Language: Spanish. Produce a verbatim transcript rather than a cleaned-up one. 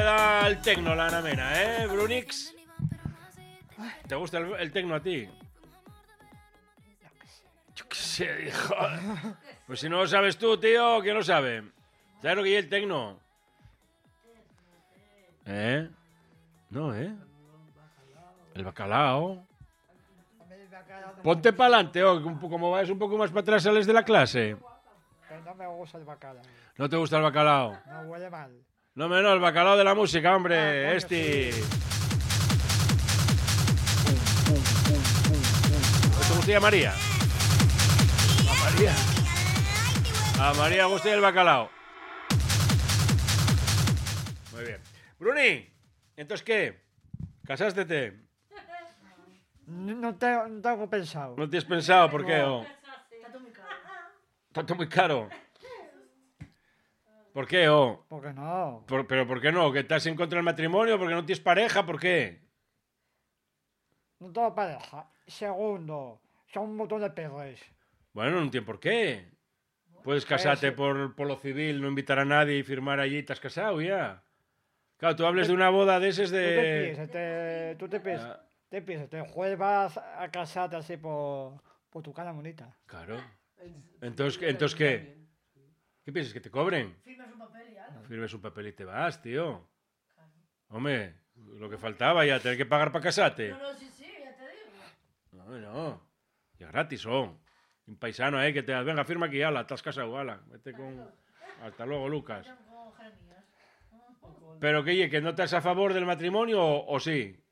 da el tecno la Anamena, ¿eh, Brunix? ¿Te gusta el, el tecno a ti? Yo qué sé, hijo. Pues si no lo sabes tú, tío, ¿quién lo sabe? ¿Sabes lo que es el tecno? ¿Eh? No, ¿eh? El bacalao. Ponte para adelante, oh, como vas un poco más para atrás, sales de la clase. Pero no me gusta el bacalao. ¿No te gusta el bacalao? No huele mal. No menos el bacalao de la música, hombre. Ah, coño, este. sí. Pum, pum, pum, pum, pum. ¿Te gusta a María? A María. A María gusta el bacalao. Muy bien. Bruni, ¿entonces qué? ¿Casástete? No, no, te- no tengo pensado. ¿No te has pensado? ¿Por qué? No. Oh? Está todo muy caro. ¿Por qué? Oh? ¿Por qué no? Por- ¿Pero por qué no? ¿Que estás en contra del matrimonio? ¿Porque no tienes pareja? ¿Por qué? No tengo pareja. Segundo, son un montón de perres. Bueno, no tiene por qué. Puedes casarte Eso. por, por lo civil, no invitar a nadie y firmar allí y te has casado ya. Claro, tú hables de una boda de esas ¿Tú te de... piensas? Te, ¿Tú te piensas? Ah, ¿Te piensas? ¿Te juegas a casarte así por, por tu cara bonita? claro. Entonces, ¿entonces qué? ¿Qué piensas? ¿Que te cobren? Firmas un papel y ya. Firmes un papel y te vas, tío. Hombre, lo que faltaba ya, tener que pagar para casarte. No, no, sí, sí, ya te digo. No, no. Ya gratis son. Un paisano, eh, que te venga, firma aquí, ala, te has casado, ala. Vete con... Hasta luego, Lucas. Con Jeremías. ¿Pero qué, que no estás a favor del matrimonio o, o sí?